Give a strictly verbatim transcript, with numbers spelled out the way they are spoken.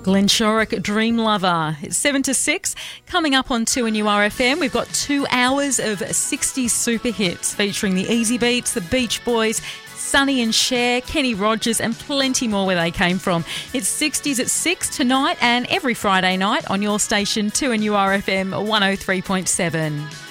Glenn Shorrock, Dream Lover. It's seven to six. Coming up on two N U R F M, we've got two hours of sixties super hits featuring the Easy Beats, the Beach Boys, Sonny and Cher, Kenny Rogers and plenty more where they came from. It's sixties at six tonight and every Friday night on your station two N U R F M one oh three point seven.